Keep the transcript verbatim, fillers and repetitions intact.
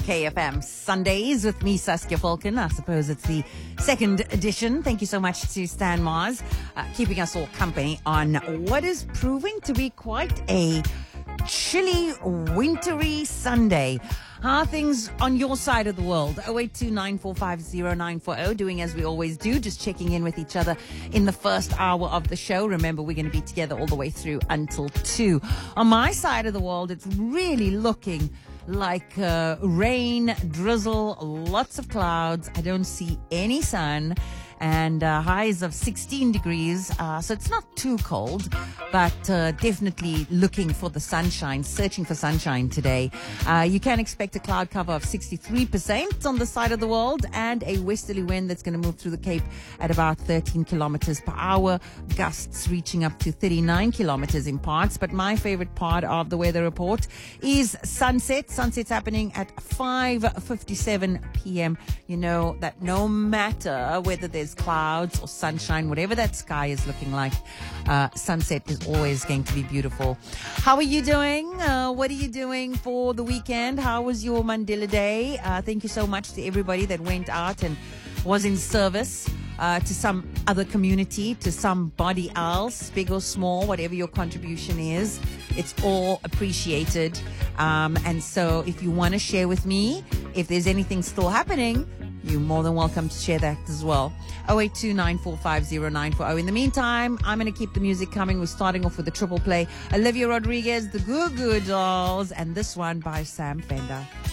K F M Sundays with me, Saskia Falcon. I suppose it's the second edition. Thank you so much to Stan Mars, uh, keeping us all company on what is proving to be quite a chilly, wintry Sunday. How are things on your side of the world? oh eight two nine four five oh nine four oh, doing as we always do, just checking in with each other in the first hour of the show. Remember, we're going to be together all the way through until two. On my side of the world, it's really looking like uh, rain, drizzle, lots of clouds. I don't see any sun. And uh, highs of sixteen degrees, uh, so it's not too cold, but uh, definitely looking for the sunshine, searching for sunshine today. Uh, you can expect a cloud cover of sixty-three percent on the side of the world and a westerly wind that's going to move through the Cape at about thirteen kilometers per hour, gusts reaching up to thirty-nine kilometers in parts. But my favorite part of the weather report is sunset. Sunset's happening at five fifty-seven p.m. You know that no matter whether there's clouds or sunshine, whatever that sky is looking like, uh, sunset is always going to be beautiful. How are you doing? Uh, what are you doing for the weekend? How was your Mandela Day? Uh, thank you so much to everybody that went out and was in service uh, to some other community, to somebody else, big or small, whatever your contribution is. It's all appreciated. Um, and so if you want to share with me, if there's anything still happening, you're more than welcome to share that as well. oh eight two nine four five oh nine four oh. In the meantime, I'm going to keep the music coming. We're starting off with the triple play. Olivia Rodriguez, the Goo Goo Dolls, and this one by Sam Fender.